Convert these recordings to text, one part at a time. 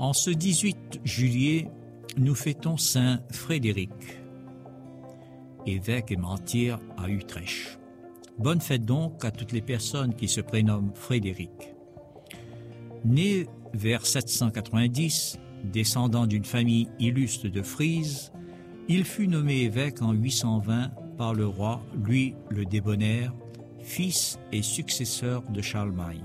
En ce 18 juillet, nous fêtons Saint Frédéric, évêque et martyr à Utrecht. Bonne fête donc à toutes les personnes qui se prénomment Frédéric. Né vers 790, descendant d'une famille illustre de Frise, il fut nommé évêque en 820 par le roi Louis le Débonnaire, fils et successeur de Charlemagne.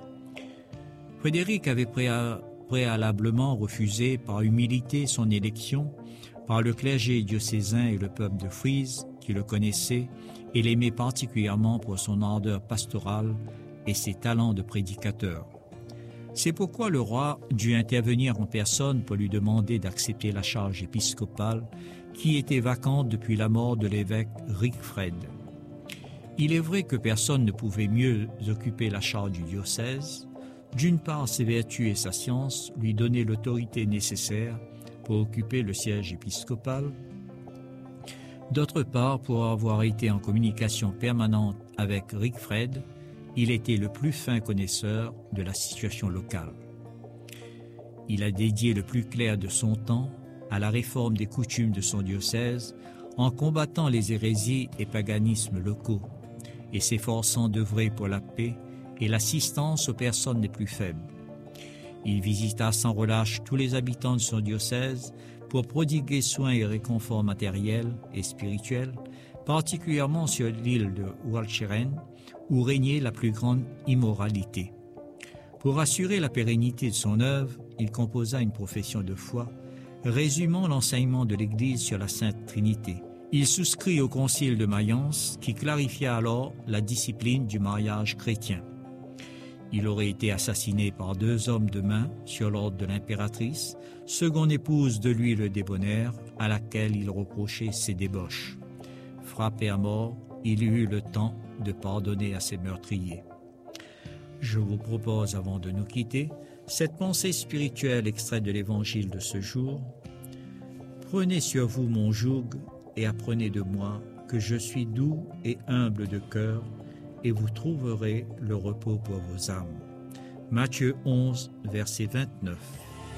Frédéric avait préalablement refusé par humilité son élection par le clergé diocésain et le peuple de Frise, qui le connaissait et l'aimait particulièrement pour son ardeur pastorale et ses talents de prédicateur. C'est pourquoi le roi dut intervenir en personne pour lui demander d'accepter la charge épiscopale qui était vacante depuis la mort de l'évêque Rigfred. Il est vrai que personne ne pouvait mieux occuper la charge du diocèse. D'une part, ses vertus et sa science lui donnaient l'autorité nécessaire pour occuper le siège épiscopal. D'autre part, pour avoir été en communication permanente avec Rigfred, il était le plus fin connaisseur de la situation locale. Il a dédié le plus clair de son temps à la réforme des coutumes de son diocèse en combattant les hérésies et paganismes locaux et s'efforçant d'œuvrer pour la paix et l'assistance aux personnes les plus faibles. Il visita sans relâche tous les habitants de son diocèse pour prodiguer soins et réconfort matériels et spirituels, particulièrement sur l'île de Walcheren, où régnait la plus grande immoralité. Pour assurer la pérennité de son œuvre, il composa une profession de foi, résumant l'enseignement de l'Église sur la Sainte Trinité. Il souscrit au Concile de Mayence, qui clarifia alors la discipline du mariage chrétien. Il aurait été assassiné par 2 hommes de main sur l'ordre de l'impératrice, seconde épouse de Louis le Débonnaire, à laquelle il reprochait ses débauches. Frappé à mort, il eut le temps de pardonner à ses meurtriers. Je vous propose, avant de nous quitter, cette pensée spirituelle extraite de l'Évangile de ce jour. Prenez sur vous mon joug et apprenez de moi que je suis doux et humble de cœur, et vous trouverez le repos pour vos âmes. Matthieu 11, verset 29.